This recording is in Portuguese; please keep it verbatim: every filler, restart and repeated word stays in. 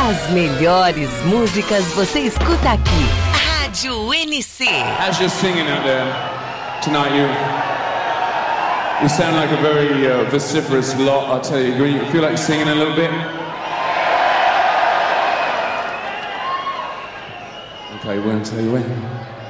As melhores músicas você escuta aqui. Rádio N C. As you're singing out there tonight, you you sound like a very uh, vociferous lot. I tell you, you feel like singing a little bit. Okay, we'll tell you when.